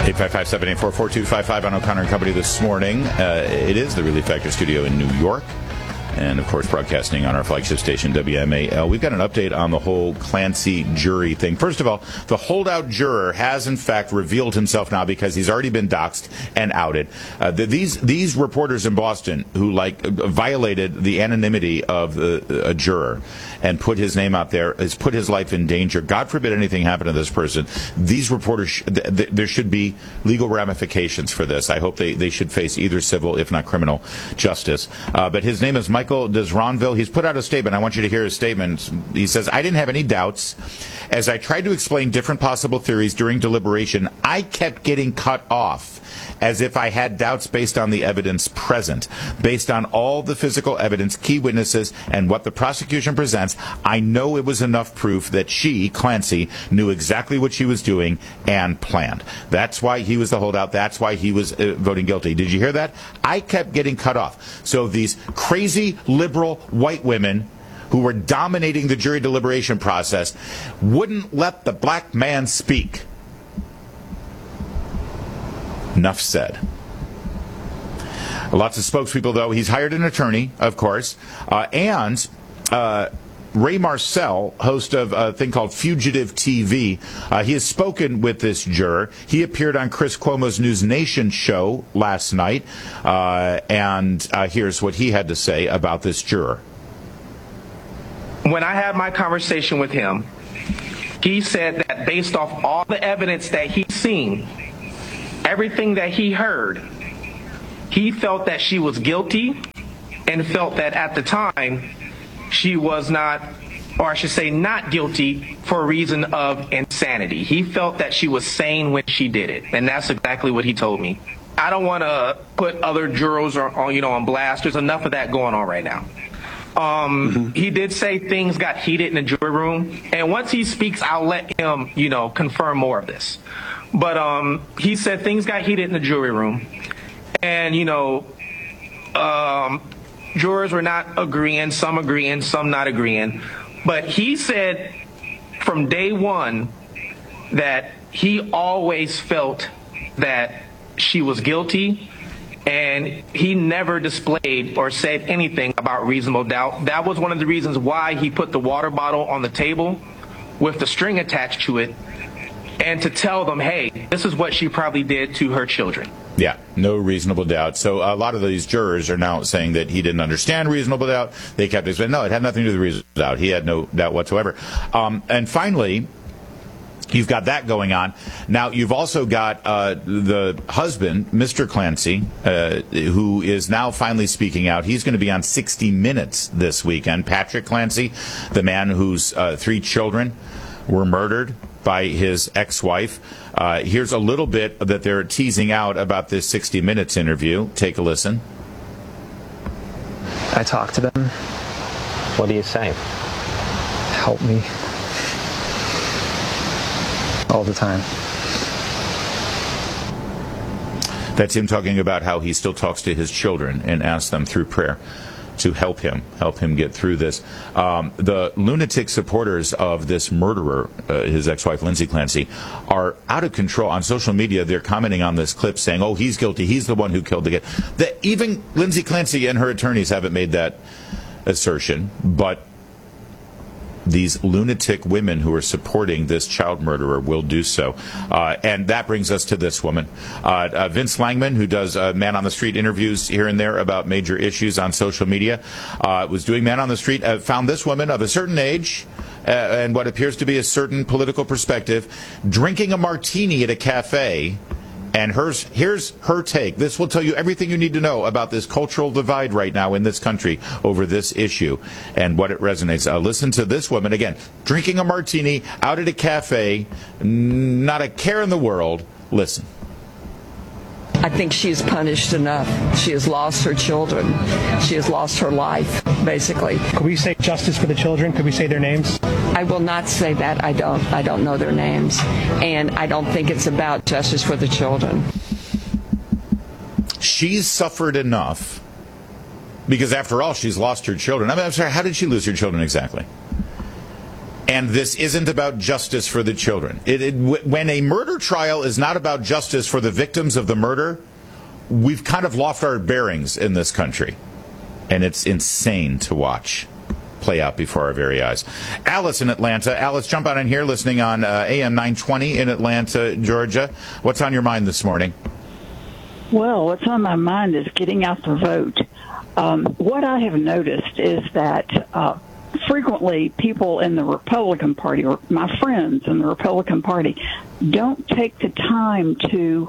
855-784-4255 on O'Connor & Company this morning. It is the Relief Factor studio in New York. And, of course, broadcasting on our flagship station, WMAL. We've got an update on the whole Clancy jury thing. First of all, the holdout juror has, in fact, revealed himself now because he's already been doxxed and outed. These reporters in Boston who, violated the anonymity of a juror and put his name out there, has put his life in danger. God forbid anything happen to this person. These reporters, there should be legal ramifications for this. I hope they should face either civil, if not criminal, justice. But his name is Michael Desronville. He's put out a statement. I want you to hear his statement. He says, I didn't have any doubts. As I tried to explain different possible theories during deliberation, I kept getting cut off as if I had doubts based on the evidence present. Based on all the physical evidence, key witnesses, and what the prosecution presents, I know it was enough proof that she, Clancy, knew exactly what she was doing and planned. That's why he was the holdout. That's why he was voting guilty. Did you hear that? I kept getting cut off. So these crazy liberal white women who were dominating the jury deliberation process wouldn't let the black man speak. Enough said. Lots of spokespeople, though. He's hired an attorney, of course, and Ray Marcel, host of a thing called Fugitive TV, he has spoken with this juror. He appeared on Chris Cuomo's News Nation show last night, and here's what he had to say about this juror. When I had my conversation with him, he said that based off all the evidence that he's seen, everything that he heard, he felt that she was guilty and felt that at the time she was not, or I should say not guilty for a reason of insanity. He felt that she was sane when she did it, and that's exactly what he told me. I don't want to put other jurors on blast. There's enough of that going on right now. He did say things got heated in the jury room, and once he speaks, I'll let him, confirm more of this. But he said things got heated in the jury room, and jurors were not agreeing, some not agreeing. But he said from day one that he always felt that she was guilty, and he never displayed or said anything about reasonable doubt. That was one of the reasons why he put the water bottle on the table with the string attached to it, and to tell them, hey, this is what she probably did to her children. Yeah, no reasonable doubt. So a lot of these jurors are now saying that he didn't understand reasonable doubt. They kept explaining, no, it had nothing to do with reasonable doubt. He had no doubt whatsoever. And finally, you've got that going on. Now, you've also got the husband, Mr. Clancy, who is now finally speaking out. He's going to be on 60 Minutes this weekend. Patrick Clancy, the man whose 3 children were murdered by his ex-wife. Here's a little bit that they're teasing out about this 60 Minutes interview. Take a listen. I talk to them. What do you say? Help me. All the time. That's him talking about how he still talks to his children and asks them through prayer to help him get through this. The lunatic supporters of this murderer, his ex-wife Lindsay Clancy, are out of control. On social media, they're commenting on this clip saying, oh, he's guilty, he's the one who killed the kid. Even Lindsay Clancy and her attorneys haven't made that assertion, but these lunatic women who are supporting this child murderer will do so. And that brings us to this woman. Vince Langman, who does Man on the Street interviews here and there about major issues on social media, was doing Man on the Street, found this woman of a certain age and what appears to be a certain political perspective, drinking a martini at a cafe. And here's her take. This will tell you everything you need to know about this cultural divide right now in this country over this issue and what it resonates. Listen to this woman, again, drinking a martini out at a cafe, not a care in the world. Listen. I think she is punished enough. She has lost her children. She has lost her life, basically. Could we say justice for the children? Could we say their names? I will not say that. I don't know their names. And I don't think it's about justice for the children. She's suffered enough because, after all, she's lost her children. I'm sorry, how did she lose her children exactly? And this isn't about justice for the children. When a murder trial is not about justice for the victims of the murder, we've kind of lost our bearings in this country. And it's insane to watch play out before our very eyes. Alice in Atlanta. Alice, jump on in here listening on AM 920 in Atlanta, Georgia. What's on your mind this morning? Well, what's on my mind is getting out the vote. What I have noticed is that frequently people in the Republican Party, or my friends in the Republican Party, don't take the time to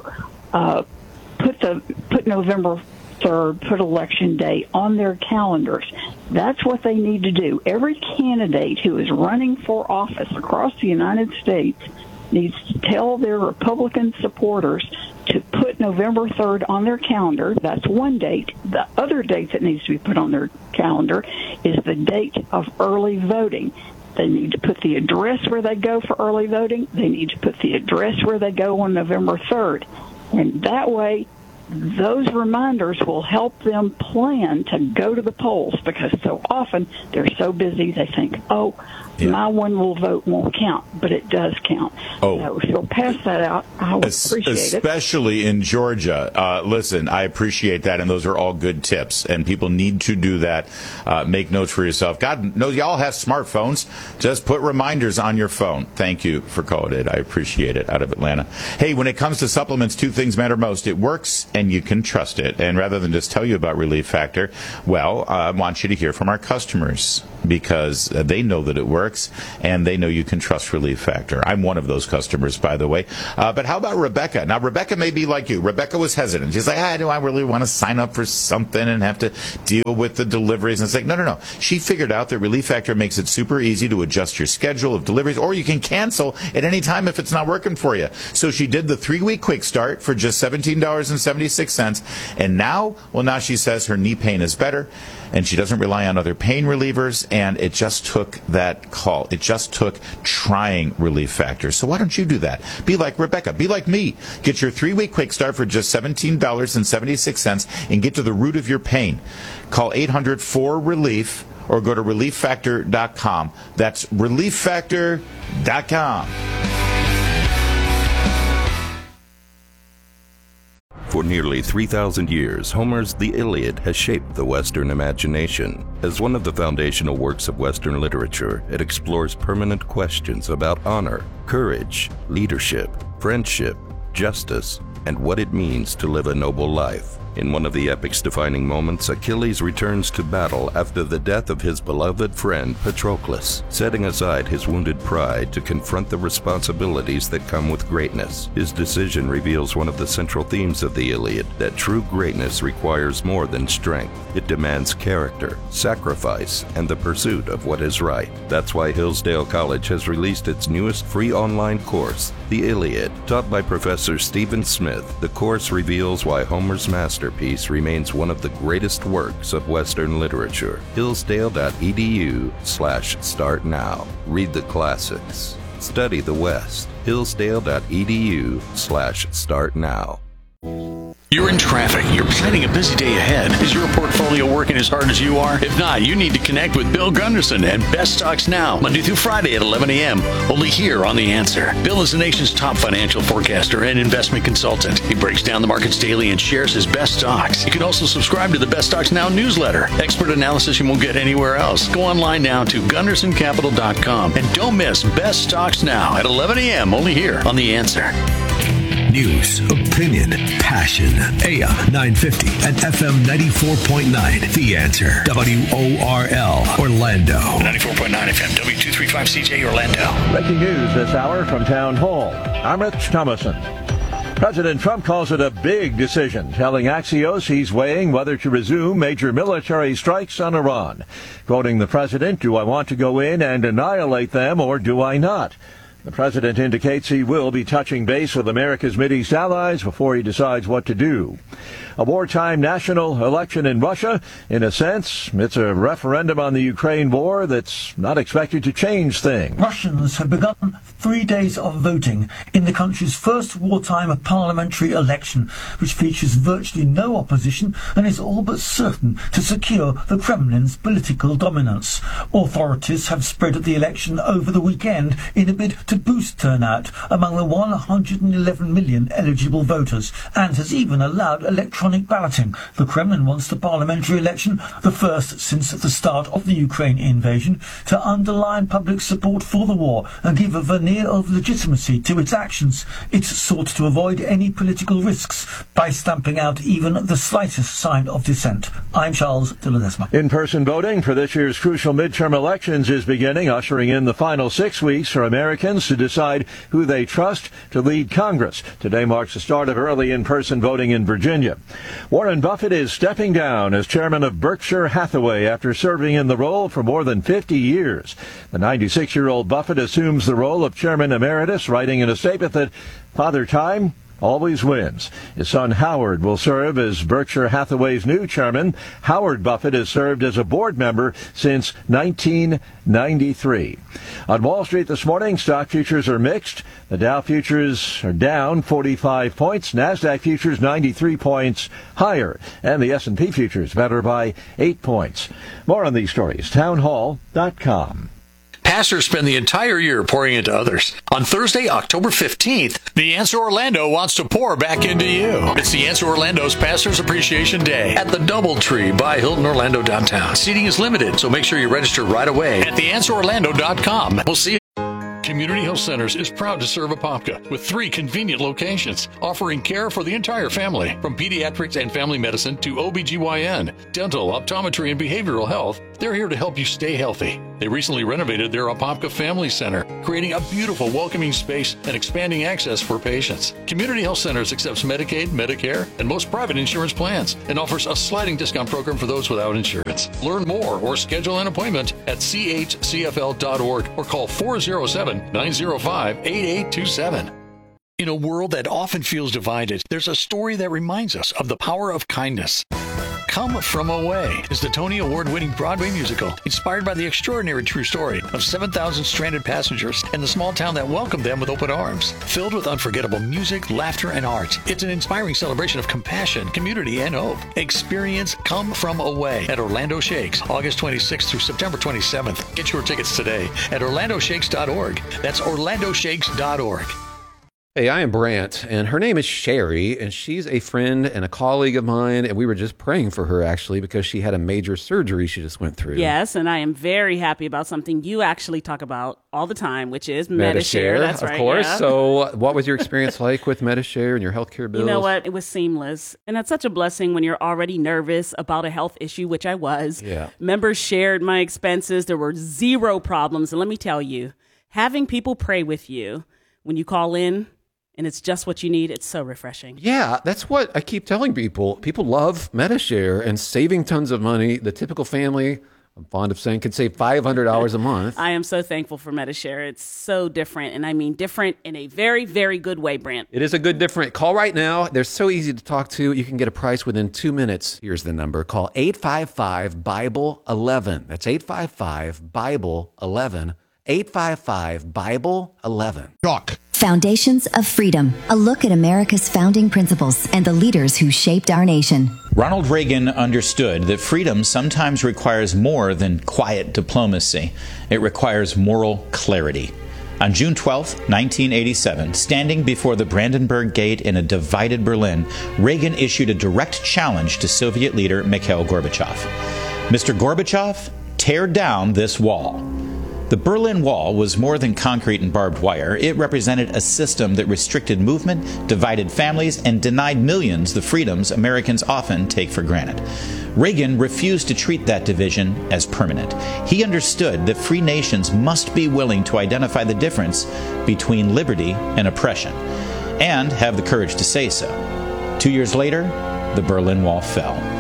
put November 3rd, put Election Day on their calendars. That's what they need to do. Every candidate who is running for office across the United States needs to tell their Republican supporters to put November 3rd on their calendar. That's one date. The other date that needs to be put on their calendar is the date of early voting. They need to put the address where they go for early voting. They need to put the address where they go on November 3rd. And that way, those reminders will help them plan to go to the polls, because so often they're so busy they think, my one little vote won't count, but it does count. So if you'll pass that out, I would appreciate it. Especially in Georgia. Listen, I appreciate that, and those are all good tips, and people need to do that. Make notes for yourself. God knows y'all have smartphones. Just put reminders on your phone. Thank you for calling it. I appreciate it, out of Atlanta. Hey, when it comes to supplements, two things matter most. It works, and you can trust it. And rather than just tell you about Relief Factor, well, I want you to hear from our customers, because they know that it works, and they know you can trust Relief Factor. I'm one of those customers, by the way. But how about Rebecca? Now, Rebecca may be like you. Rebecca was hesitant. She's like, do I really want to sign up for something and have to deal with the deliveries? And it's like, no. She figured out that Relief Factor makes it super easy to adjust your schedule of deliveries, or you can cancel at any time if it's not working for you. So she did the 3-week quick start for just $17.76. And now she says her knee pain is better, and she doesn't rely on other pain relievers, and it just took that call. It just took trying Relief Factor. So why don't you do that? Be like Rebecca. Be like me. Get your 3-week quick start for just $17.76 and get to the root of your pain. Call 800-4RELIEF or go to ReliefFactor.com. That's ReliefFactor.com. For nearly 3,000 years, Homer's The Iliad has shaped the Western imagination. As one of the foundational works of Western literature, it explores permanent questions about honor, courage, leadership, friendship, justice, and what it means to live a noble life. In one of the epic's defining moments, Achilles returns to battle after the death of his beloved friend Patroclus, setting aside his wounded pride to confront the responsibilities that come with greatness. His decision reveals one of the central themes of the Iliad, that true greatness requires more than strength. It demands character, sacrifice, and the pursuit of what is right. That's why Hillsdale College has released its newest free online course, The Iliad. Taught by Professor Stephen Smith, the course reveals why Homer's masterpiece remains one of the greatest works of Western literature. Hillsdale.edu/start now. Read the classics. Study the West. Hillsdale.edu/start now. You're in traffic. You're planning a busy day ahead. Is your portfolio working as hard as you are? If not, you need to connect with Bill Gunderson and Best Stocks Now, Monday through Friday at 11 a.m., only here on The Answer. Bill is the nation's top financial forecaster and investment consultant. He breaks down the markets daily and shares his best stocks. You can also subscribe to the Best Stocks Now newsletter. Expert analysis you won't get anywhere else. Go online now to GundersonCapital.com and don't miss Best Stocks Now at 11 a.m., only here on The Answer. News, opinion, passion. AM 950 and FM 94.9. The Answer. WORL, Orlando. 94.9 FM, W235CJ, Orlando. Breaking news this hour from Town Hall. I'm Rich Thomason. President Trump calls it a big decision, telling Axios he's weighing whether to resume major military strikes on Iran. Quoting the president, "Do I want to go in and annihilate them or do I not?" The president indicates he will be touching base with America's Mideast allies before he decides what to do. A wartime national election in Russia. In a sense, it's a referendum on the Ukraine war that's not expected to change things. Russians have begun 3 days of voting in the country's first wartime parliamentary election, which features virtually no opposition and is all but certain to secure the Kremlin's political dominance. Authorities have spread the election over the weekend in a bid to boost turnout among the 111 million eligible voters, and has even allowed electronic balloting. The Kremlin wants the parliamentary election, the first since the start of the Ukraine invasion, to underline public support for the war and give a veneer of legitimacy to its actions. It's sought to avoid any political risks by stamping out even the slightest sign of dissent. I'm Charles de Ledesma. In-person voting for this year's crucial midterm elections is beginning, ushering in the final 6 weeks for Americans to decide who they trust to lead Congress. Today marks the start of early in-person voting in Virginia. Warren Buffett is stepping down as chairman of Berkshire Hathaway after serving in the role for more than 50 years. The 96-year-old Buffett assumes the role of chairman emeritus, writing in a statement that Father Time always wins. His son Howard will serve as Berkshire Hathaway's new chairman. Howard Buffett has served as a board member since 1993. On Wall Street this morning, stock futures are mixed. The Dow futures are down 45 points. NASDAQ futures 93 points higher. And the S&P futures better by 8 points. More on these stories, townhall.com. Pastors spend the entire year pouring into others. On Thursday, October 15th, The Answer Orlando wants to pour back into you. It's The Answer Orlando's Pastors Appreciation Day at the Doubletree by Hilton Orlando downtown. Seating is limited, so make sure you register right away at theanswerorlando.com. We'll see you. Community Health Centers is proud to serve Apopka with 3 convenient locations, offering care for the entire family, from pediatrics and family medicine to OBGYN, dental, optometry, and behavioral health. They're here to help you stay healthy. They recently renovated their Apopka Family Center, creating a beautiful, welcoming space and expanding access for patients. Community Health Centers accepts Medicaid, Medicare, and most private insurance plans, and offers a sliding discount program for those without insurance. Learn more or schedule an appointment at chcfl.org or call 407-905-8827. In a world that often feels divided, there's a story that reminds us of the power of kindness. Come From Away is the Tony Award-winning Broadway musical inspired by the extraordinary true story of 7,000 stranded passengers and the small town that welcomed them with open arms. Filled with unforgettable music, laughter, and art, it's an inspiring celebration of compassion, community, and hope. Experience Come From Away at Orlando Shakes, August 26th through September 27th. Get your tickets today at orlandoshakes.org. That's orlandoshakes.org. Hey, I am Brant, and her name is Sherry, and she's a friend and a colleague of mine, and we were just praying for her, actually, because she had a major surgery she just went through. Yes, and I am very happy about something you actually talk about all the time, which is Medi-Share. That's right, of course. Yeah. So what was your experience like with Medi-Share and your healthcare bills? You know what? It was seamless, and that's such a blessing when you're already nervous about a health issue, which I was. Yeah. Members shared my expenses. There were 0 problems, and let me tell you, having people pray with you when you call in, and it's just what you need, it's so refreshing. Yeah, that's what I keep telling people. People love Medi-Share and saving tons of money. The typical family, I'm fond of saying, could save $500 a month. I am so thankful for Medi-Share. It's so different, and I mean different in a very, very good way, Brant. It is a good different. Call right now. They're so easy to talk to. You can get a price within 2 minutes. Here's the number. Call 855-BIBLE-11. That's 855-BIBLE-11. 855-BIBLE-11. Talk. Foundations of Freedom, a look at America's founding principles and the leaders who shaped our nation. Ronald Reagan understood that freedom sometimes requires more than quiet diplomacy. It requires moral clarity. On June 12, 1987, standing before the Brandenburg Gate in a divided Berlin, Reagan issued a direct challenge to Soviet leader Mikhail Gorbachev. Mr. Gorbachev, tear down this wall. The Berlin Wall was more than concrete and barbed wire. It represented a system that restricted movement, divided families, and denied millions the freedoms Americans often take for granted. Reagan refused to treat that division as permanent. He understood that free nations must be willing to identify the difference between liberty and oppression, and have the courage to say so. 2 years later, the Berlin Wall fell.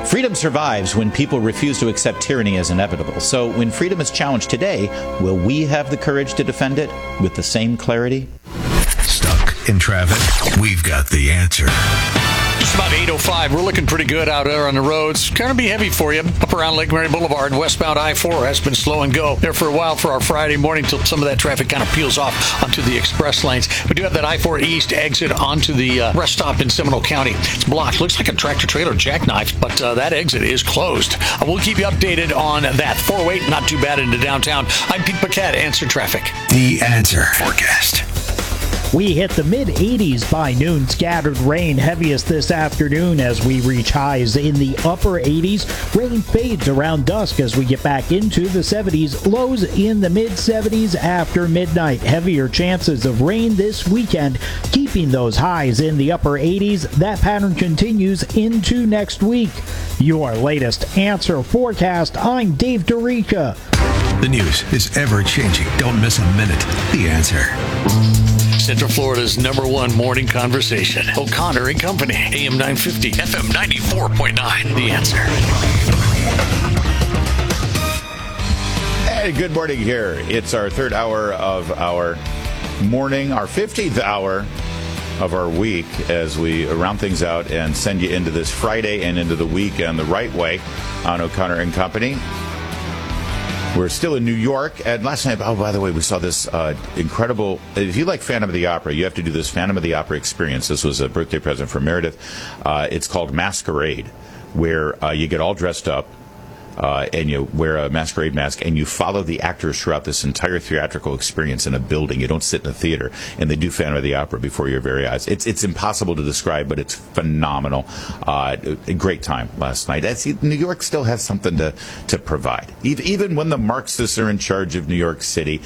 Freedom survives when people refuse to accept tyranny as inevitable. So when freedom is challenged today, will we have the courage to defend it with the same clarity? Stuck in traffic? We've got the answer. Just about 8:05. We're looking pretty good out there on the roads. Going to be heavy for you. Up around Lake Mary Boulevard, westbound I-4 has been slow and go there for a while for our Friday morning till some of that traffic kind of peels off onto the express lanes. We do have that I-4 East exit onto the rest stop in Seminole County. It's blocked. Looks like a tractor-trailer jackknife, but that exit is closed. We'll keep you updated on that. 408, not too bad into downtown. I'm Pete Paquette, Answer Traffic. The Answer Forecast. We hit the mid-80s by noon. Scattered rain heaviest this afternoon as we reach highs in the upper 80s. Rain fades around dusk as we get back into the 70s. Lows in the mid-70s after midnight. Heavier chances of rain this weekend, keeping those highs in the upper 80s. That pattern continues into next week. Your latest Answer Forecast. I'm Dave DeRica. The news is ever-changing. Don't miss a minute. The Answer. Central Florida's #1 morning conversation. O'Connor and Company. AM 950, FM 94.9. The Answer. Hey, good morning here. It's our third hour of our morning, our 15th hour of our week as we round things out and send you into this Friday and into the weekend the right way on O'Connor and Company. We're still in New York, and last night, oh, by the way, we saw this incredible, if you like Phantom of the Opera, you have to do this Phantom of the Opera experience. This was a birthday present from Meredith. It's called Masquerade, where you get all dressed up, and you wear a masquerade mask, and you follow the actors throughout this entire theatrical experience in a building. You don't sit in a theater, and they do Phantom of the Opera before your very eyes. It's impossible to describe, but it's phenomenal. A great time last night. New York still has something to provide. Even when the Marxists are in charge of New York City,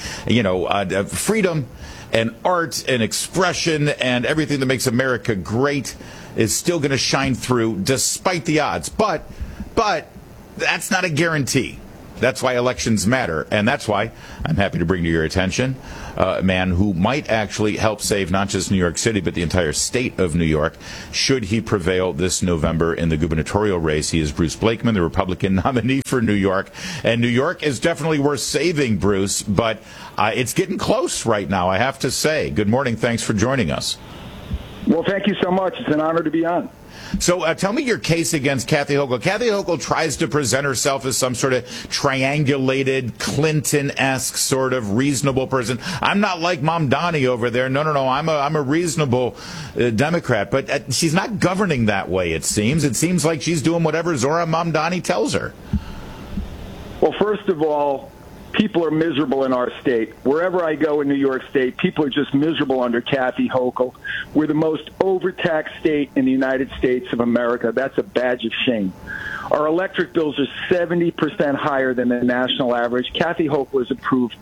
freedom and art and expression and everything that makes America great is still going to shine through despite the odds. But that's not a guarantee. That's why elections matter. And that's why I'm happy to bring to your attention a man who might actually help save not just New York City, but the entire state of New York, should he prevail this November in the gubernatorial race. He is Bruce Blakeman, the Republican nominee for New York. And New York is definitely worth saving, Bruce, but it's getting close right now, I have to say. Good morning. Thanks for joining us. Well, thank you so much. It's an honor to be on. So tell me your case against Kathy Hochul. Kathy Hochul tries to present herself as some sort of triangulated, Clinton-esque sort of reasonable person. I'm not like Mamdani over there. No. I'm a reasonable Democrat. But she's not governing that way, it seems. It seems like she's doing whatever Zohran Mamdani tells her. Well, first of all, people are miserable in our state. Wherever I go in New York State, people are just miserable under Kathy Hochul. We're the most overtaxed state in the United States of America. That's a badge of shame. Our electric bills are 70% higher than the national average. Kathy Hochul has approved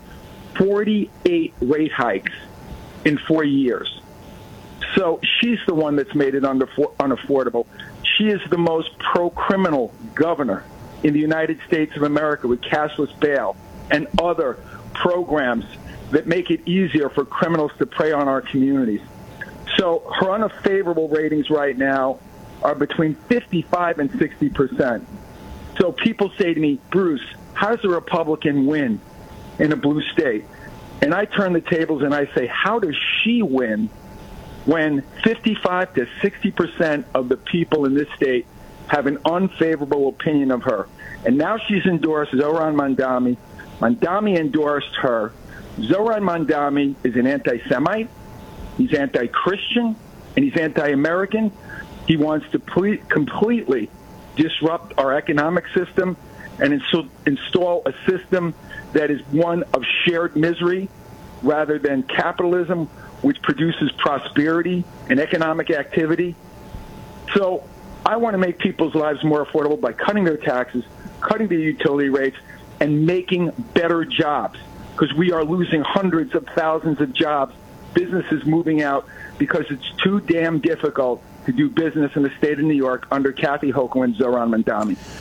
48 rate hikes in 4 years. So she's the one that's made it unaffordable. She is the most pro-criminal governor in the United States of America with cashless bail and other programs that make it easier for criminals to prey on our communities. So her unfavorable ratings right now are between 55 and 60%. So people say to me, Bruce, how does a Republican win in a blue state? And I turn the tables and I say, how does she win when 55 to 60% of the people in this state have an unfavorable opinion of her? And now she's endorsed Zohran Mamdani. Mamdani endorsed her. Zohran Mamdani is an anti-Semite, he's anti-Christian, and he's anti-American. He wants to completely disrupt our economic system and install a system that is one of shared misery rather than capitalism, which produces prosperity and economic activity. So I want to make people's lives more affordable by cutting their taxes, cutting their utility rates, and making better jobs, because we are losing hundreds of thousands of jobs, businesses moving out because it's too damn difficult to do business in the state of New York under Kathy Hochul and Zohran Mamdani.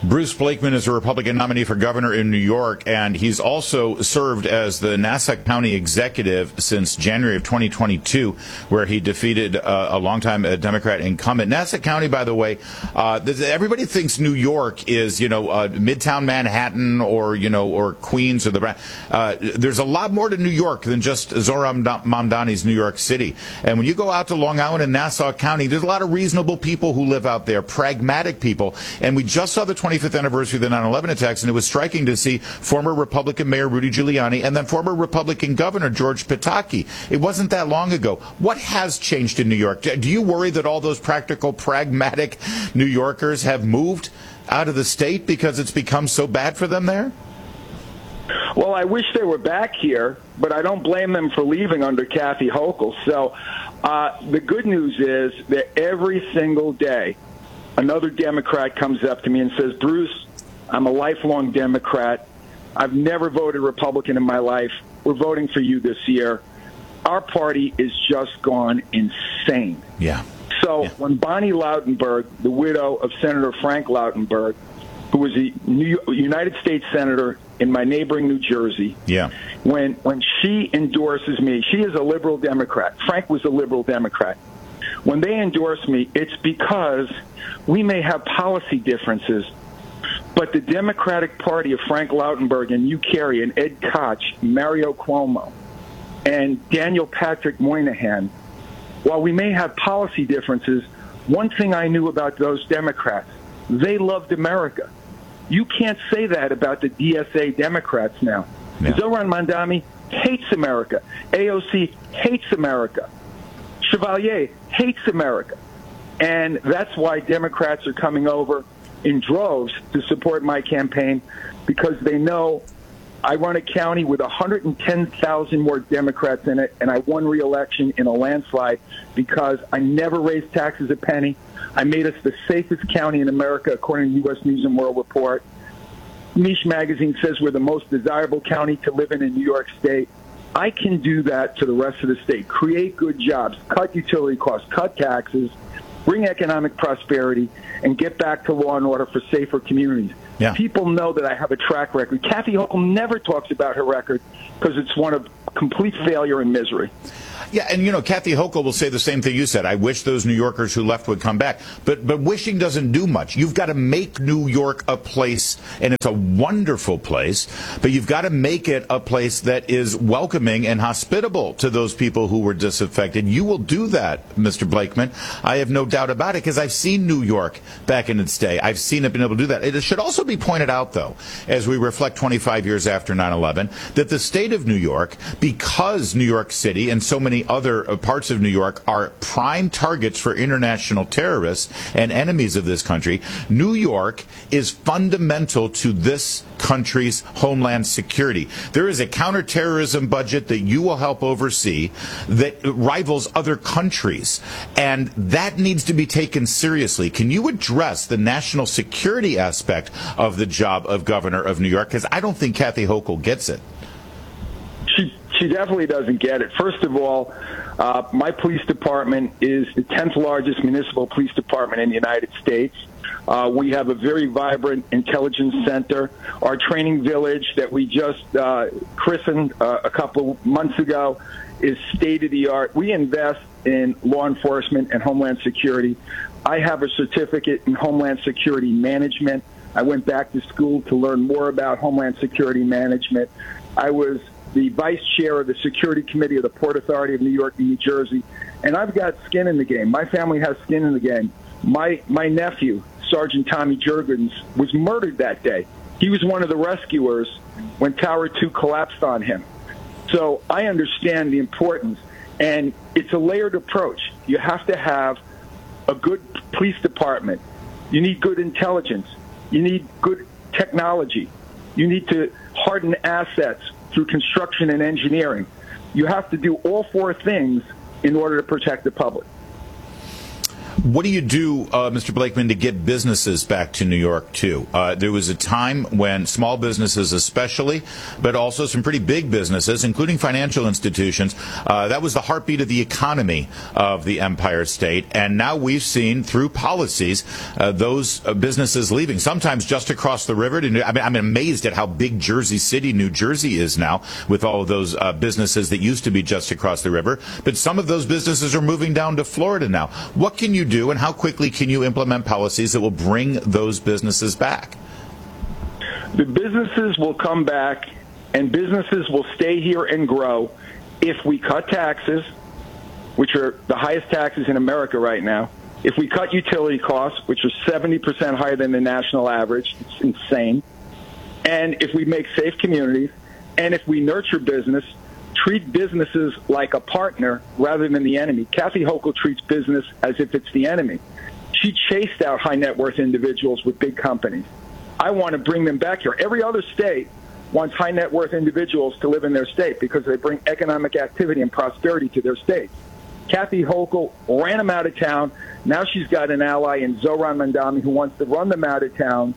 Bruce Blakeman is a Republican nominee for governor in New York, and he's also served as the Nassau County executive since January of 2022, where he defeated a longtime Democrat incumbent. Nassau County, by the way, everybody thinks New York is, Midtown Manhattan or Queens or there's a lot more to New York than just Zohran Mamdani's New York City. And when you go out to Long Island and Nassau County, there's a lot of reasonable people who live out there, pragmatic people. And we just saw the 25th anniversary of the 9/11 attacks, and it was striking to see former Republican Mayor Rudy Giuliani and then former Republican Governor George Pataki. It wasn't that long ago. What has changed in New York? Do you worry that all those practical, pragmatic New Yorkers have moved out of the state because it's become so bad for them there? Well, I wish they were back here, but I don't blame them for leaving under Kathy Hochul. So the good news is that every single day, another Democrat comes up to me and says, Bruce, I'm a lifelong Democrat. I've never voted Republican in my life. We're voting for you this year. Our party is just gone insane. Yeah. So when Bonnie Lautenberg, the widow of Senator Frank Lautenberg, who was a United States Senator in my neighboring New Jersey, when she endorses me, she is a liberal Democrat. Frank was a liberal Democrat. When they endorse me, it's because we may have policy differences, but the Democratic Party of Frank Lautenberg and Hugh Carey and Ed Koch, Mario Cuomo, and Daniel Patrick Moynihan, while we may have policy differences, one thing I knew about those Democrats, they loved America. You can't say that about the DSA Democrats now. Yeah. Zohran Mamdani hates America. AOC hates America. Chevalier hates America. And that's why Democrats are coming over in droves to support my campaign, because they know I run a county with 110,000 more Democrats in it, and I won re-election in a landslide because I never raised taxes a penny. I made us the safest county in America, according to U.S. News and World Report. Niche Magazine says we're the most desirable county to live in New York State. I can do that to the rest of the state. Create good jobs, cut utility costs, cut taxes, bring economic prosperity, and get back to law and order for safer communities. Yeah. People know that I have a track record. Kathy Hochul never talks about her record because it's one of complete failure and misery. Yeah, and Kathy Hochul will say the same thing you said. I wish those New Yorkers who left would come back. But wishing doesn't do much. You've got to make New York a place, and it's a wonderful place, but you've got to make it a place that is welcoming and hospitable to those people who were disaffected. You will do that, Mr. Blakeman. I have no doubt about it, because I've seen New York back in its day. I've seen it been able to do that. It should also be pointed out, though, as we reflect 25 years after 9/11, that the state of New York, because New York City and so many other parts of New York are prime targets for international terrorists and enemies of this country, New York is fundamental to this country's homeland security. There is a counterterrorism budget that you will help oversee that rivals other countries, and that needs to be taken seriously. Can you address the national security aspect of the job of governor of New York? Because I don't think Kathy Hochul gets it. She definitely doesn't get it. First of all, my police department is the 10th largest municipal police department in the United States. We have a very vibrant intelligence center. Our training village that we just christened a couple of months ago is state-of-the-art. We invest in law enforcement and homeland security. I have a certificate in homeland security management. I went back to school to learn more about homeland security management. I was the vice chair of the security committee of the Port Authority of New York and New Jersey, and I've got skin in the game. My family has skin in the game. My nephew, Sergeant Tommy Jurgens, was murdered that day. He was one of the rescuers when Tower 2 collapsed on him. So I understand the importance, and it's a layered approach. You have to have a good police department. You need good intelligence. You need good technology. You need to harden assets through construction and engineering. You have to do all four things in order to protect the public. What do you do, Mr. Blakeman, to get businesses back to New York, too? There was a time when small businesses especially, but also some pretty big businesses, including financial institutions, that was the heartbeat of the economy of the Empire State. And now we've seen, through policies, those businesses leaving, sometimes just across the river. I'm amazed at how big Jersey City, New Jersey is now, with all of those businesses that used to be just across the river. But some of those businesses are moving down to Florida now. What can you do, and how quickly can you implement policies that will bring those businesses back? The businesses will come back, and businesses will stay here and grow if we cut taxes, which are the highest taxes in America right now. If we cut utility costs, which are 70% higher than the national average, it's insane. And if we make safe communities, and if we nurture business, treat businesses like a partner rather than the enemy. Kathy Hochul treats business as if it's the enemy. She chased out high net worth individuals with big companies. I want to bring them back here. Every other state wants high net worth individuals to live in their state because they bring economic activity and prosperity to their state. Kathy Hochul ran them out of town. Now she's got an ally in Zohran Mamdani who wants to run them out of town.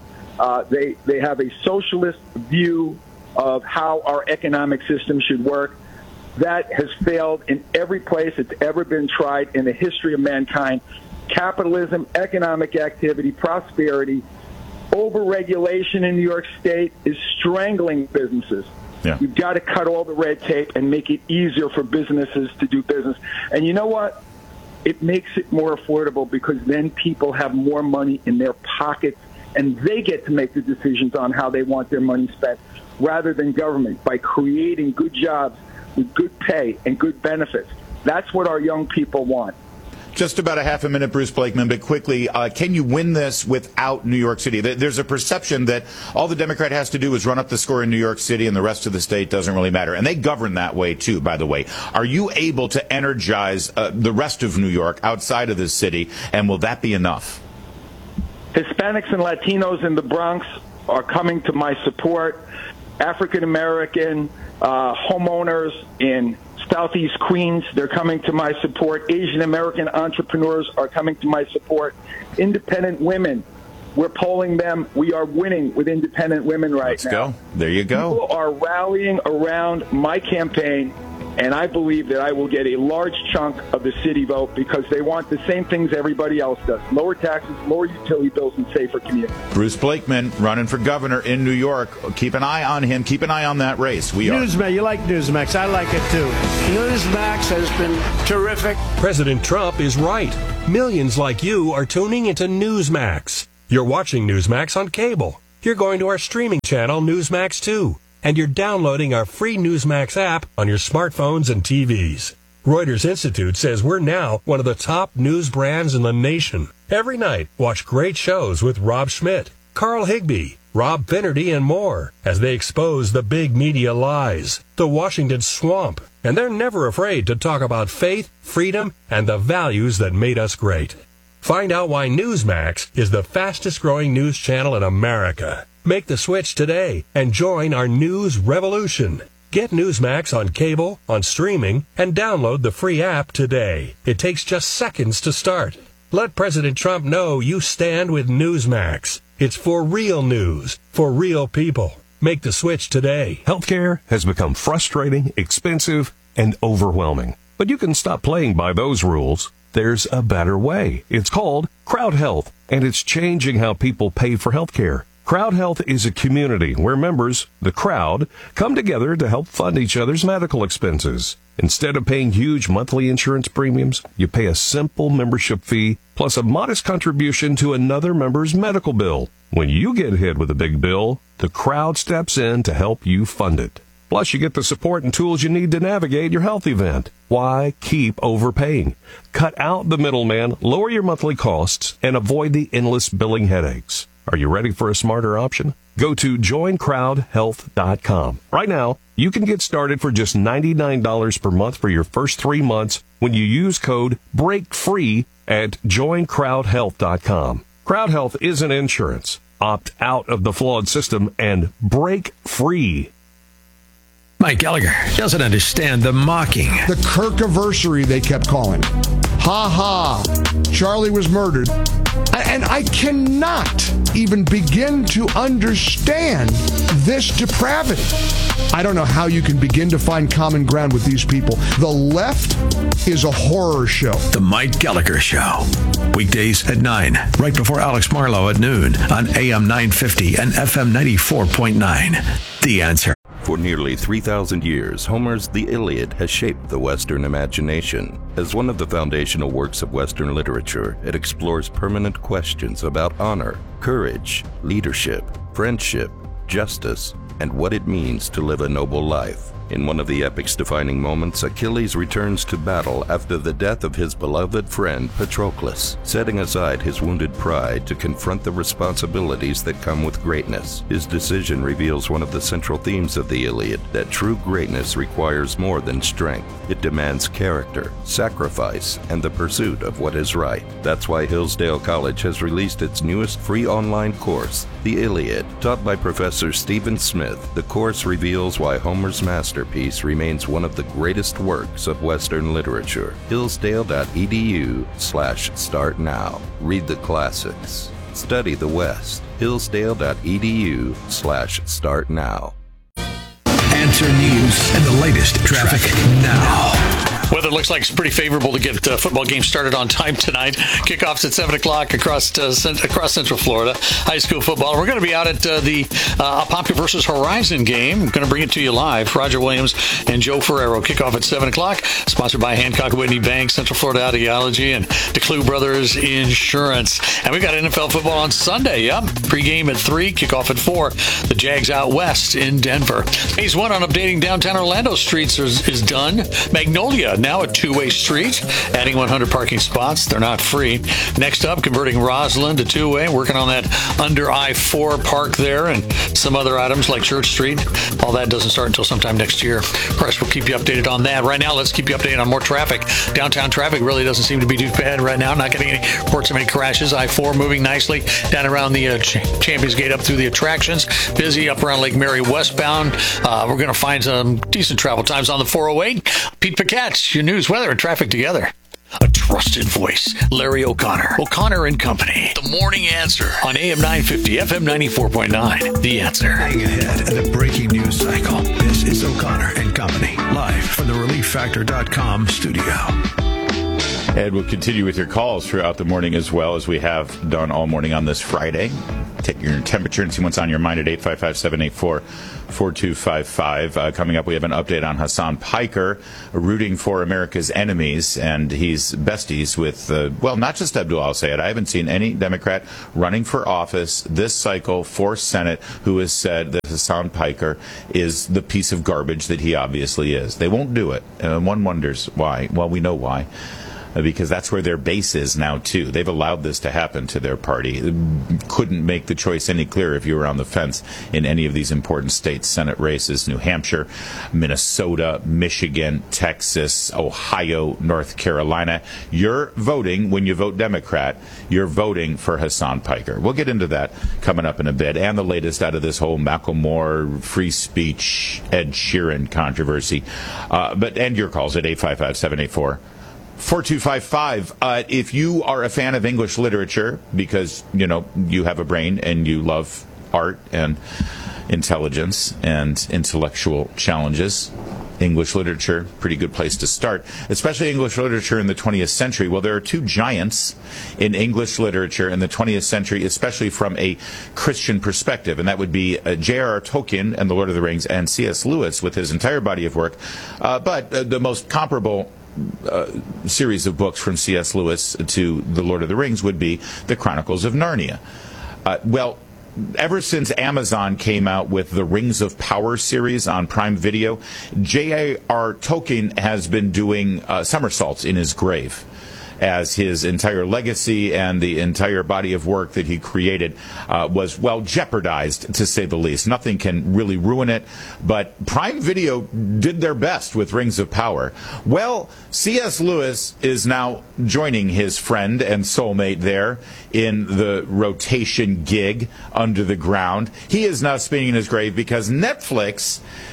They have a socialist view of how our economic system should work. That has failed in every place it's ever been tried in the history of mankind. Capitalism, economic activity, prosperity, overregulation in New York State is strangling businesses. Yeah. You've got to cut all the red tape and make it easier for businesses to do business. And you know what? It makes it more affordable because then people have more money in their pockets and they get to make the decisions on how they want their money spent rather than government, by creating good jobs with good pay and good benefits. That's what our young people want. Just about a half a minute, Bruce Blakeman, but quickly, can you win this without New York City? There's a perception that all the Democrat has to do is run up the score in New York City and the rest of the state doesn't really matter. And they govern that way, too, by the way. Are you able to energize the rest of New York outside of this city, and will that be enough? Hispanics and Latinos in the Bronx are coming to my support. African American homeowners in Southeast Queens, they're coming to my support. Asian American entrepreneurs are coming to my support. Independent women, we're polling them. We are winning with independent women right now. Let's go. There you go. People are rallying around my campaign, and I believe that I will get a large chunk of the city vote because they want the same things everybody else does. Lower taxes, lower utility bills, and safer communities. Bruce Blakeman running for governor in New York. Keep an eye on him. Keep an eye on that race. Newsmax, you like Newsmax. I like it too. Newsmax has been terrific. President Trump is right. Millions like you are tuning into Newsmax. You're watching Newsmax on cable. You're going to our streaming channel, Newsmax 2. And you're downloading our free Newsmax app on your smartphones and TVs. Reuters Institute says we're now one of the top news brands in the nation. Every night, watch great shows with Rob Schmidt, Carl Higbie, Rob Finnerty, and more as they expose the big media lies, the Washington swamp, and they're never afraid to talk about faith, freedom, and the values that made us great. Find out why Newsmax is the fastest growing news channel in America. Make the switch today and join our news revolution. Get Newsmax on cable, on streaming, and download the free app today. It takes just seconds to start. Let President Trump know you stand with Newsmax. It's for real news, for real people. Make the switch today. Healthcare has become frustrating, expensive, and overwhelming. But you can stop playing by those rules. There's a better way. It's called Crowd Health, and it's changing how people pay for healthcare. Crowd Health is a community where members, the crowd, come together to help fund each other's medical expenses. Instead of paying huge monthly insurance premiums, you pay a simple membership fee plus a modest contribution to another member's medical bill. When you get hit with a big bill, the crowd steps in to help you fund it. Plus, you get the support and tools you need to navigate your health event. Why keep overpaying? Cut out the middleman, lower your monthly costs, and avoid the endless billing headaches. Are you ready for a smarter option? Go to joincrowdhealth.com. Right now, you can get started for just $99 per month for your first 3 months when you use code BREAKFREE at joincrowdhealth.com. Crowd Health isn't insurance. Opt out of the flawed system and break free. Mike Gallagher doesn't understand the mocking. The Kirkiversary, they kept calling it. Ha ha. Charlie was murdered. And I cannot even begin to understand this depravity. I don't know how you can begin to find common ground with these people. The left is a horror show. The Mike Gallagher Show. Weekdays at 9, right before Alex Marlowe at noon on AM 950 and FM 94.9. The Answer. For nearly 3,000 years, Homer's The Iliad has shaped the Western imagination. As one of the foundational works of Western literature, it explores permanent questions about honor, courage, leadership, friendship, justice, and what it means to live a noble life. In one of the epic's defining moments, Achilles returns to battle after the death of his beloved friend Patroclus, setting aside his wounded pride to confront the responsibilities that come with greatness. His decision reveals one of the central themes of the Iliad, that true greatness requires more than strength. It demands character, sacrifice, and the pursuit of what is right. That's why Hillsdale College has released its newest free online course, The Iliad. Taught by Professor Stephen Smith, the course reveals why Homer's masterpiece remains one of the greatest works of Western literature. Hillsdale.edu/start now. Read the classics. Study the West. Hillsdale.edu/start now. Answer News and the latest traffic now. Weather looks like it's pretty favorable to get football games started on time tonight. Kickoffs at 7 o'clock across Central Florida. High school football. We're going to be out at the Apopka versus Horizon game. I'm going to bring it to you live. Roger Williams and Joe Ferrero. Kickoff at 7 o'clock. Sponsored by Hancock Whitney Bank, Central Florida Audiology, and DeClue Brothers Insurance. And we've got NFL football on Sunday. Yep. Pre-game at 3. Kickoff at 4. The Jags out west in Denver. Phase 1 on updating downtown Orlando streets is done. Magnolia, now a two-way street, adding 100 parking spots. They're not free. Next up, converting Roslyn to two-way, working on that under I-4 park there and some other items like Church Street. All that doesn't start until sometime next year. Of course, we'll keep you updated on that. Right now, let's keep you updated on more traffic. Downtown traffic really doesn't seem to be too bad right now. Not getting any reports of any crashes. I-4 moving nicely down around the Champions Gate up through the attractions. Busy up around Lake Mary westbound. We're going to find some decent travel times on the 408. Pete Paquette, your news, weather, and traffic together. A trusted voice, Larry O'Connor. O'Connor and Company. The Morning Answer on AM 950, FM 94.9. The Answer. Hang ahead in the breaking news cycle. This is O'Connor and Company, live from the ReliefFactor.com studio. Ed, we'll continue with your calls throughout the morning as well as we have done all morning on this Friday. Take your temperature and see what's on your mind at 855-784-4255. Coming up, we have an update on Hassan Piker, rooting for America's enemies, and he's besties with, not just Abdul al-Sayed. I haven't seen any Democrat running for office this cycle for Senate who has said that Hassan Piker is the piece of garbage that he obviously is. They won't do it, and one wonders why. Well, we know why. Because that's where their base is now, too. They've allowed this to happen to their party. Couldn't make the choice any clearer if you were on the fence in any of these important states. Senate races, New Hampshire, Minnesota, Michigan, Texas, Ohio, North Carolina. You're voting, when you vote Democrat, you're voting for Hassan Piker. We'll get into that coming up in a bit. And the latest out of this whole Macklemore, free speech, Ed Sheeran controversy. And your calls at 855-784-4255. If you are a fan of English literature because, you have a brain and you love art and intelligence and intellectual challenges, English literature, pretty good place to start, especially English literature in the 20th century. Well, there are two giants in English literature in the 20th century, especially from a Christian perspective, and that would be J.R.R. Tolkien and The Lord of the Rings, and C.S. Lewis with his entire body of work. But the most comparable series of books from C.S. Lewis to The Lord of the Rings would be The Chronicles of Narnia. Ever since Amazon came out with the Rings of Power series on Prime Video, J.R.R. Tolkien has been doing somersaults in his grave, as his entire legacy and the entire body of work that he created was, jeopardized, to say the least. Nothing can really ruin it, but Prime Video did their best with Rings of Power. Well, C.S. Lewis is now joining his friend and soulmate there in the rotation gig under the ground. He is now spinning in his grave because Netflix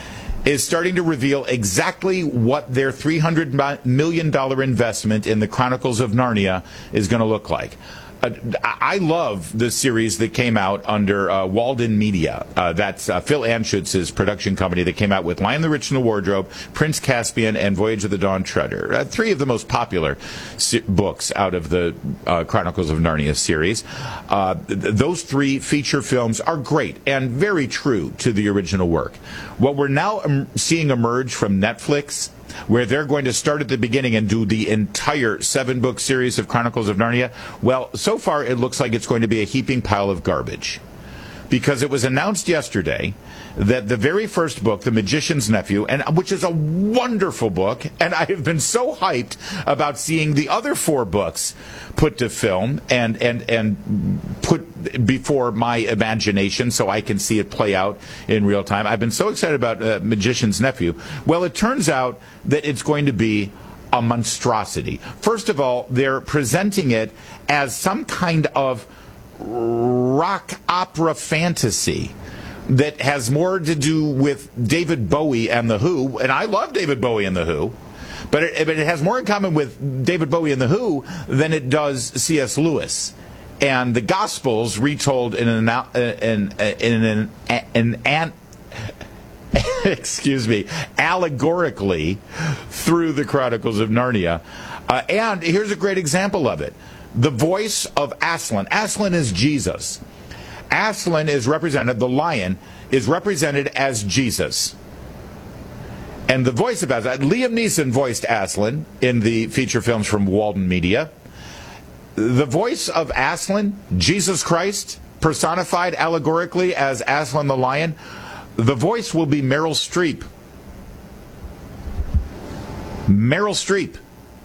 is starting to reveal exactly what their $300 million investment in the Chronicles of Narnia is going to look like. I love the series that came out under Walden Media. That's Phil Anschutz's production company that came out with Lion the Witch and the Wardrobe, Prince Caspian, and Voyage of the Dawn Treader. Three of the most popular books out of the Chronicles of Narnia series. Those three feature films are great and very true to the original work. What we're now seeing emerge from Netflix, where they're going to start at the beginning and do the entire 7-book series of Chronicles of Narnia, well, so far it looks like it's going to be a heaping pile of garbage. Because it was announced yesterday that the very first book, The Magician's Nephew, and which is a wonderful book, and I have been so hyped about seeing the other 4 books put to film and put before my imagination so I can see it play out in real time. I've been so excited about Magician's Nephew. Well, it turns out that it's going to be a monstrosity. First of all, they're presenting it as some kind of rock opera fantasy that has more to do with David Bowie and The Who, and I love David Bowie and The Who, but it has more in common with David Bowie and The Who than it does C.S. Lewis. And the Gospels retold in allegorically through the Chronicles of Narnia. And here's a great example of it. The voice of Aslan. Aslan is Jesus. Aslan is represented, the lion, is represented as Jesus. And the voice of Aslan, Liam Neeson voiced Aslan in the feature films from Walden Media. The voice of Aslan, Jesus Christ, personified allegorically as Aslan the lion, the voice will be Meryl Streep. Meryl Streep.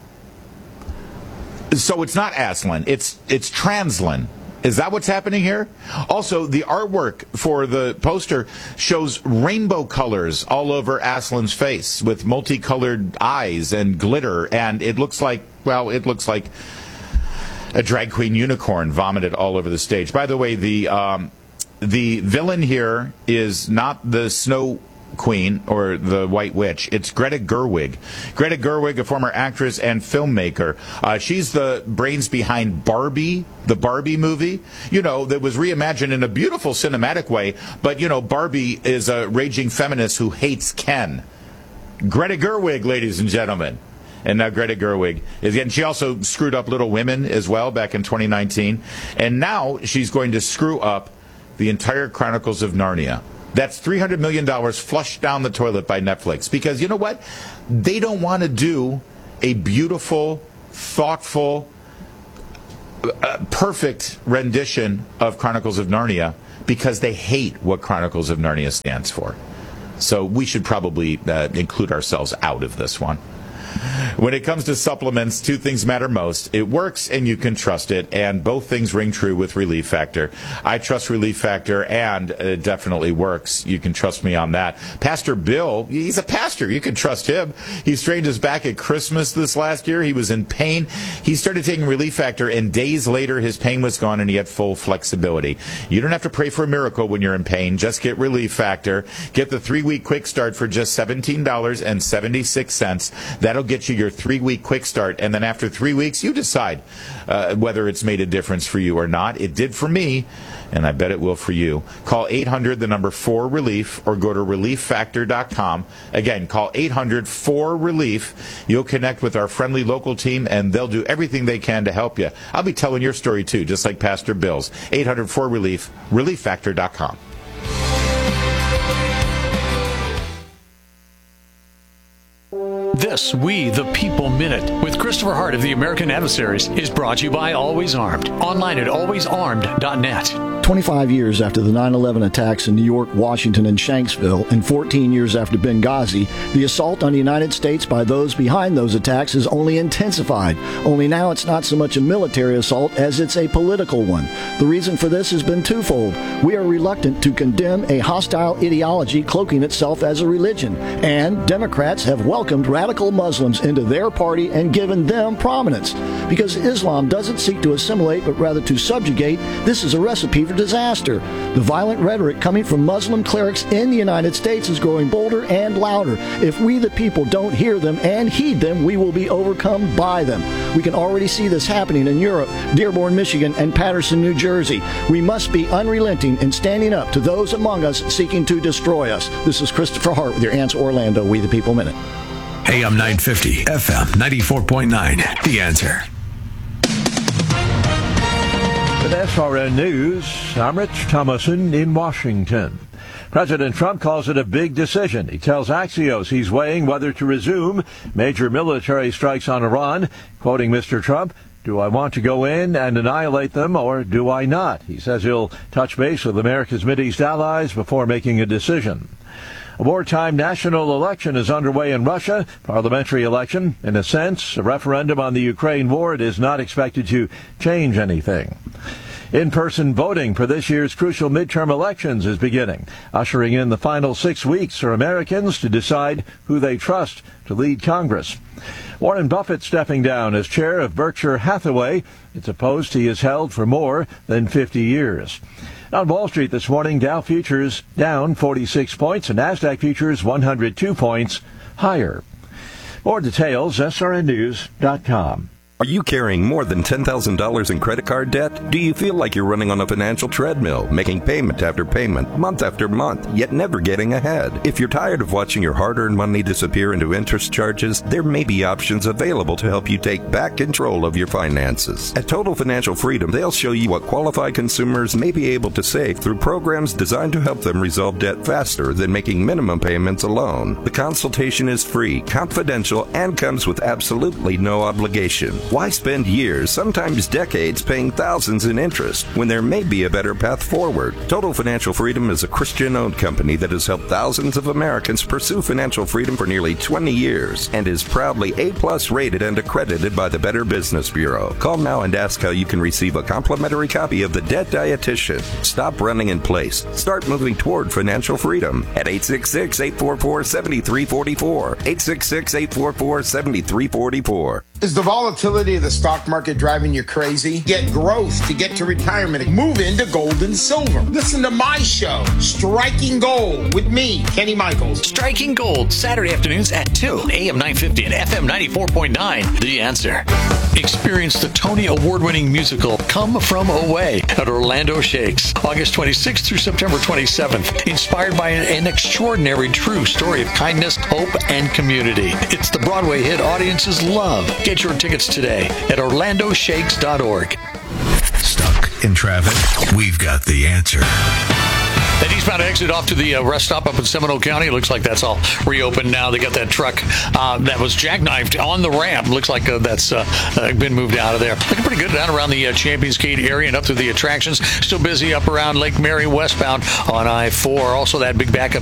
So it's not Aslan, it's Translan. Is that what's happening here? Also, the artwork for the poster shows rainbow colors all over Aslan's face with multicolored eyes and glitter, and it looks like a drag queen unicorn vomited all over the stage. By the way, the villain here is not the Snow Queen or the White Witch. It's Greta Gerwig. Greta Gerwig, a former actress and filmmaker. She's the brains behind Barbie, the Barbie movie, that was reimagined in a beautiful cinematic way. But, Barbie is a raging feminist who hates Ken. Greta Gerwig, ladies and gentlemen. And now Greta Gerwig and she also screwed up Little Women as well back in 2019. And now she's going to screw up the entire Chronicles of Narnia. That's $300 million flushed down the toilet by Netflix. Because you know what? They don't want to do a beautiful, thoughtful, perfect rendition of Chronicles of Narnia because they hate what Chronicles of Narnia stands for. So we should probably include ourselves out of this one. When it comes to supplements, 2 things matter most. It works and you can trust it, and both things ring true with Relief Factor. I trust Relief Factor, and it definitely works. You can trust me on that. Pastor Bill, he's a pastor. You can trust him. He strained his back at Christmas this last year. He was in pain. He started taking Relief Factor, and days later his pain was gone and he had full flexibility. You don't have to pray for a miracle when you're in pain. Just get Relief Factor. Get the 3-week quick start for just $17.76. That'll get you your 3-week quick start, and then after 3 weeks you decide whether it's made a difference for you or not. It did for me, and I bet it will for you. Call 800-4RELIEF or go to relieffactor.com. Again, call 800-4RELIEF. You'll connect with our friendly local team, and they'll do everything they can to help you. I'll be telling your story too, just like Pastor Bill's. 800-4RELIEF, relieffactor.com. This We the People Minute with Christopher Hart of the American Adversaries is brought to you by Always Armed. Online at alwaysarmed.net. 25 years after the 9/11 attacks in New York, Washington, and Shanksville, and 14 years after Benghazi, the assault on the United States by those behind those attacks has only intensified. Only now it's not so much a military assault as it's a political one. The reason for this has been twofold. We are reluctant to condemn a hostile ideology cloaking itself as a religion, and Democrats have welcomed radical Muslims into their party and given them prominence. Because Islam doesn't seek to assimilate, but rather to subjugate, this is a recipe for disaster. The violent rhetoric coming from Muslim clerics in the United States is growing bolder and louder. If we, the people, don't hear them and heed them, we will be overcome by them. We can already see this happening in Europe, Dearborn, Michigan, and Patterson, New Jersey. We must be unrelenting in standing up to those among us seeking to destroy us. This is Christopher Hart with your Answer Orlando We the People Minute. AM 950, FM 94.9. The Answer. With SRN News, I'm Rich Thomason in Washington. President Trump calls it a big decision. He tells Axios he's weighing whether to resume major military strikes on Iran. Quoting Mr. Trump, "Do I want to go in and annihilate them, or do I not?" He says he'll touch base with America's Mideast allies before making a decision. A wartime national election is underway in Russia, parliamentary election. In a sense, a referendum on the Ukraine war. It is not expected to change anything. In-person voting for this year's crucial midterm elections is beginning, ushering in the final 6 weeks for Americans to decide who they trust to lead Congress. Warren Buffett stepping down as chair of Berkshire Hathaway. It's a post he has held for more than 50 years. On Wall Street this morning, Dow futures down 46 points and NASDAQ futures 102 points higher. More details, srnnews.com. Are you carrying more than $10,000 in credit card debt? Do you feel like you're running on a financial treadmill, making payment after payment, month after month, yet never getting ahead? If you're tired of watching your hard-earned money disappear into interest charges, there may be options available to help you take back control of your finances. At Total Financial Freedom, they'll show you what qualified consumers may be able to save through programs designed to help them resolve debt faster than making minimum payments alone. The consultation is free, confidential, and comes with absolutely no obligation. Why spend years, sometimes decades, paying thousands in interest when there may be a better path forward? Total Financial Freedom is a Christian-owned company that has helped thousands of Americans pursue financial freedom for nearly 20 years and is proudly A+ rated and accredited by the Better Business Bureau. Call now and ask how you can receive a complimentary copy of The Debt Dietitian. Stop running in place. Start moving toward financial freedom at 866-844-7344. 866-844-7344. Is the volatility of the stock market driving you crazy? Get growth to get to retirement. Move into gold and silver. Listen to my show, Striking Gold, with me, Kenny Michaels. Striking Gold, Saturday afternoons at 2, AM 950 and FM 94.9. The Answer. Experience the Tony Award-winning musical Come From Away at Orlando Shakes, August 26th through September 27th. Inspired by an extraordinary true story of kindness, hope, and community. It's the Broadway hit audiences love. Get your tickets today at orlandoshakes.org. Stuck in traffic? We've got the answer. That eastbound exit off to the rest stop up in Seminole County. It looks like that's all reopened now. They got that truck that was jackknifed on the ramp. Looks like that's been moved out of there. Looking pretty good down around the Champions Gate area and up through the attractions. Still busy up around Lake Mary westbound on I-4. Also that big backup